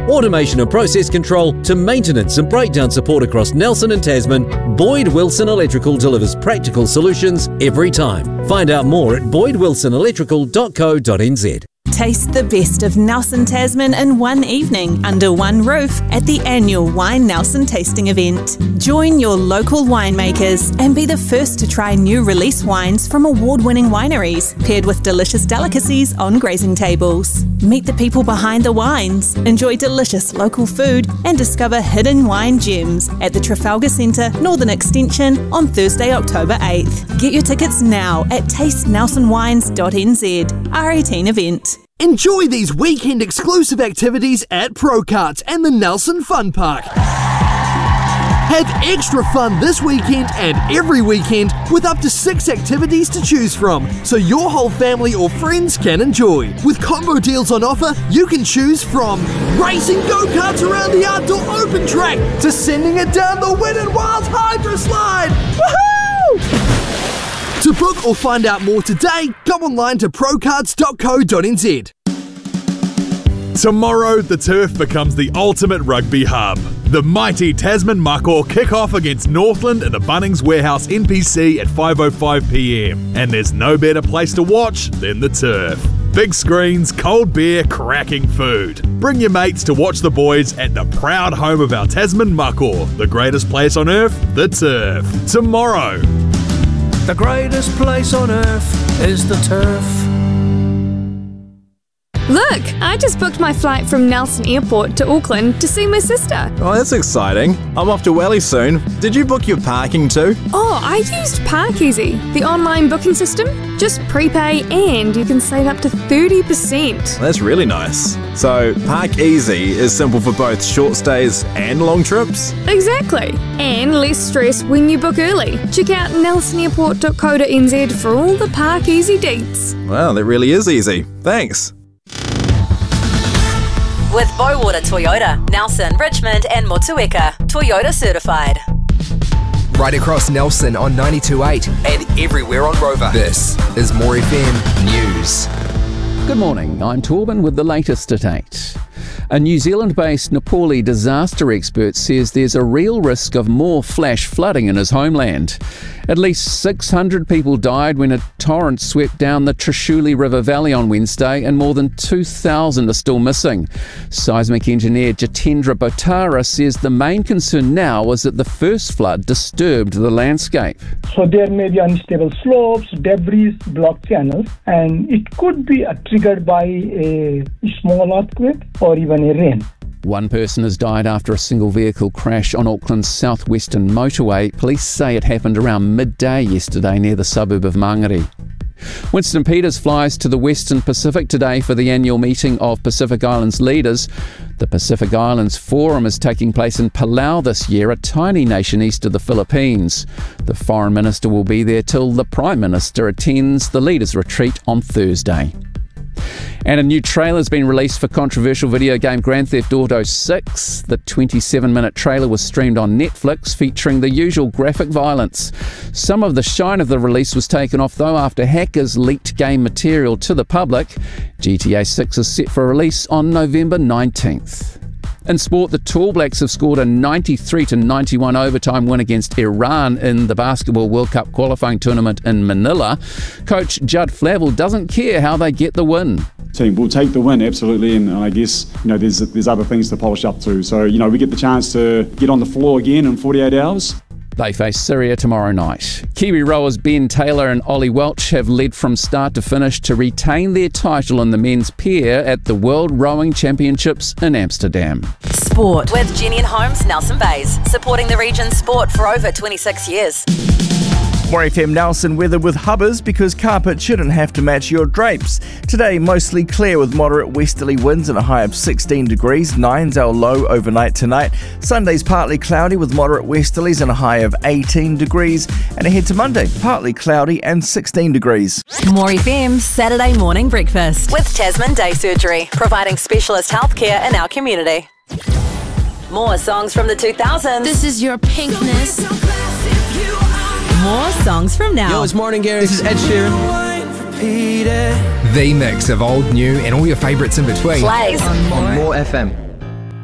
automation and process control to maintenance and breakdown support across Nelson and Tasman, Boyd Wilson Electrical delivers practical solutions every time. Find out more at boydwilsonelectrical.co.nz. Taste the best of Nelson Tasman in one evening under one roof at the annual Wine Nelson tasting event. Join your local winemakers and be the first to try new release wines from award-winning wineries, paired with delicious delicacies on grazing tables. Meet the people behind the wines, enjoy delicious local food and discover hidden wine gems at the Trafalgar Centre Northern Extension on Thursday, October 8th. Get your tickets now at tastenelsonwines.nz, R18 event. Enjoy these weekend exclusive activities at ProKarts and the Nelson Fun Park. Have extra fun this weekend and every weekend with up to 6 activities to choose from, so your whole family or friends can enjoy. With combo deals on offer, you can choose from racing go-karts around the outdoor open track to sending it down the Wet n Wild Hydro Slide. Woohoo! To book or find out more today, go online to prokarts.co.nz. Tomorrow, the turf becomes the ultimate rugby hub. The mighty Tasman Mako kick off against Northland in the Bunnings Warehouse NPC at 5:05 p.m. And there's no better place to watch than the turf. Big screens, cold beer, cracking food. Bring your mates to watch the boys at the proud home of our Tasman Mako, the greatest place on earth, the turf. Tomorrow. The greatest place on earth is the turf. Look, I just booked my flight from Nelson Airport to Auckland to see my sister. Oh, that's exciting. I'm off to Welly soon. Did you book your parking too? Oh, I used ParkEasy, the online booking system. Just prepay and you can save up to 30%. That's really nice. So, ParkEasy is simple for both short stays and long trips? Exactly. And less stress when you book early. Check out nelsonairport.co.nz for all the ParkEasy deets. Wow, that really is easy. Thanks. With Bowater Toyota, Nelson, Richmond and Motueka, Toyota certified. Right across Nelson on 92.8 and everywhere on Rover. This is More FM News. Good morning, I'm Torben with the latest at 8. A New Zealand-based Nepali disaster expert says there's a real risk of more flash flooding in his homeland. At least 600 people died when a torrent swept down the Trishuli River Valley on Wednesday, and more than 2,000 are still missing. Seismic engineer Jitendra Botara says the main concern now is that the first flood disturbed the landscape. So there may be unstable slopes, debris, blocked channels, and it could be triggered by a small earthquake or even a rain. One person has died after a single vehicle crash on Auckland's southwestern motorway. Police say it happened around midday yesterday near the suburb of Mangere. Winston Peters flies to the Western Pacific today for the annual meeting of Pacific Islands leaders. The Pacific Islands Forum is taking place in Palau this year, a tiny nation east of the Philippines. The Foreign Minister will be there till the Prime Minister attends the leaders' retreat on Thursday. And a new trailer has been released for controversial video game Grand Theft Auto 6. The 27-minute trailer was streamed on Netflix, featuring the usual graphic violence. Some of the shine of the release was taken off, though, after hackers leaked game material to the public. GTA 6 is set for release on November 19th. In sport, the Tall Blacks have scored a 93-91 overtime win against Iran in the Basketball World Cup qualifying tournament in Manila. Coach Judd Flavel doesn't care how they get the win. Team will take the win, absolutely, and I guess there's other things to polish up to. So we get the chance to get on the floor again in 48 hours. They face Syria tomorrow night. Kiwi rowers Ben Taylor and Ollie Welch have led from start to finish to retain their title in the men's pair at the World Rowing Championships in Amsterdam. Sport with Jenny and Holmes, Nelson Bays, supporting the region's sport for over 26 years. More FM Nelson weather with Hubbers, because carpet shouldn't have to match your drapes. Today, mostly clear with moderate westerly winds and a high of 16 degrees. 9's our low overnight tonight. Sunday's partly cloudy with moderate westerlies and a high of 18 degrees. And ahead to Monday, partly cloudy and 16 degrees. More FM Saturday morning breakfast with Tasman Day Surgery, providing specialist healthcare in our community. More songs from the 2000s. This is your pinkness. More songs from now. Yo, it's Morning Gary. This is Ed Sheeran. The mix of old, new, and all your favourites in between. Plays on More FM.